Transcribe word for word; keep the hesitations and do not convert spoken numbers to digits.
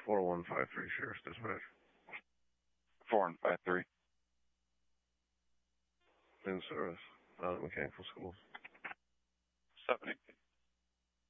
four one five three, Sheriff's Dispatch. four one five three. In service. Out of mechanical schools. seven eight.